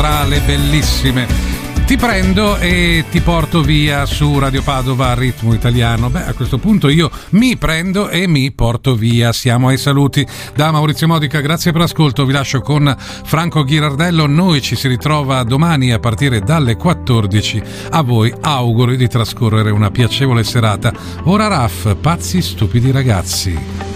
tra le bellissime. Ti prendo e ti porto via su Radio Padova Ritmo Italiano. Beh, a questo punto io mi prendo e mi porto via. Siamo ai saluti da Maurizio Modica, grazie per l'ascolto, vi lascio con Franco Ghirardello. Noi ci si ritrova domani a partire dalle 14. A voi auguro di trascorrere una piacevole serata. Ora Raff, Pazzi stupidi ragazzi.